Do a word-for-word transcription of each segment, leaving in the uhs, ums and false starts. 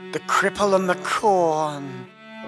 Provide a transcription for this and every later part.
the cripple and the corn.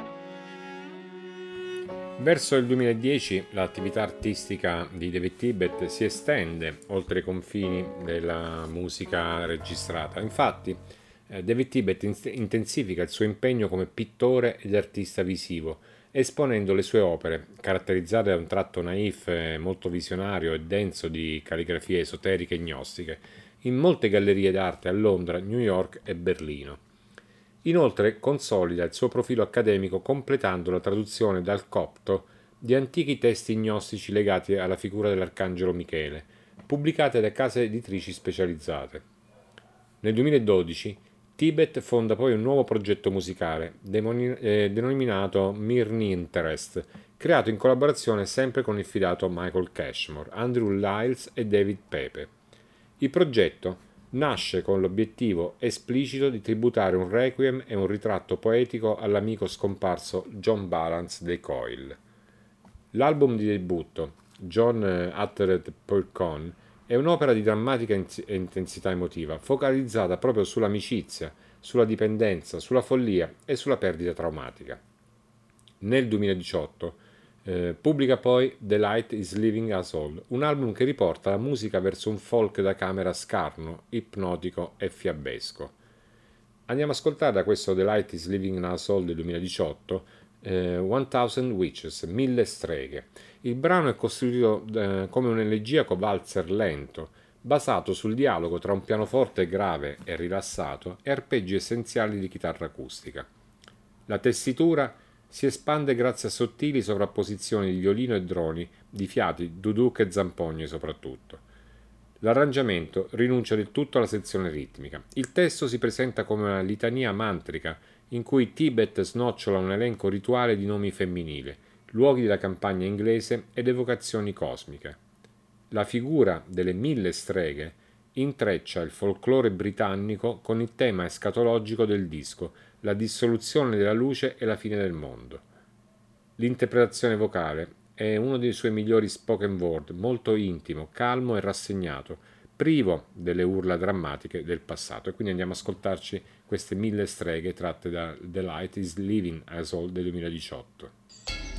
Verso il duemiladieci l'attività artistica di David Tibet si estende oltre i confini della musica registrata. Infatti, eh, David Tibet in- intensifica il suo impegno come pittore ed artista visivo, esponendo le sue opere, caratterizzate da un tratto naif, eh, molto visionario e denso di calligrafie esoteriche e gnostiche, in molte gallerie d'arte a Londra, New York e Berlino. Inoltre consolida il suo profilo accademico completando la traduzione dal copto di antichi testi gnostici legati alla figura dell'arcangelo Michele, pubblicate da case editrici specializzate. Nel duemiladodici Tibet fonda poi un nuovo progetto musicale, demoni- eh, denominato Mirni Interest, creato in collaborazione sempre con il fidato Michael Cashmore, Andrew Lyles e David Pepe. Il progetto nasce con l'obiettivo esplicito di tributare un requiem e un ritratto poetico all'amico scomparso John Balance dei Coil. L'album di debutto, John Uttered Polkon, è un'opera di drammatica intensità emotiva, focalizzata proprio sull'amicizia, sulla dipendenza, sulla follia e sulla perdita traumatica. Nel duemiladiciotto eh, pubblica poi The Light is Leaving Us All, un album che riporta la musica verso un folk da camera scarno, ipnotico e fiabesco. Andiamo a ascoltare da questo The Light is Leaving Us All del duemiladiciotto eh, One Witches, Mille streghe. Il brano è costruito eh, come un elegiaco valzer lento, basato sul dialogo tra un pianoforte grave e rilassato e arpeggi essenziali di chitarra acustica. La tessitura si espande grazie a sottili sovrapposizioni di violino e droni, di fiati, duduk e zampogne soprattutto. L'arrangiamento rinuncia del tutto alla sezione ritmica. Il testo si presenta come una litania mantrica in cui Tibet snocciola un elenco rituale di nomi femminili, luoghi della campagna inglese ed evocazioni cosmiche. La figura delle mille streghe intreccia il folklore britannico con il tema escatologico del disco, la dissoluzione della luce e la fine del mondo. L'interpretazione vocale è uno dei suoi migliori spoken word, molto intimo, calmo e rassegnato, privo delle urla drammatiche del passato. E quindi andiamo a ascoltarci queste mille streghe tratte da The Light is Leaving Us All del duemiladiciotto.